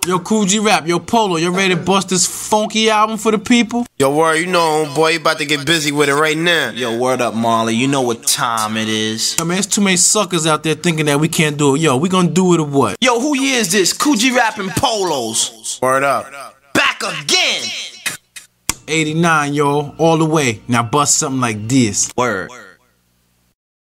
Yo, Kool G Rap, yo, Polo, you ready to bust this funky album for the people? Yo, word, you know, homeboy, you about to get busy with it right now. Yo, word up, Marley. You know what time it is. Yo, man, there's too many suckers out there thinking that we can't do it. Yo, we gonna do it or what? Yo, who year is this? Kool G Rap and Polos. Word up. Back again. 89, yo, all the way. Now bust something like this. Word.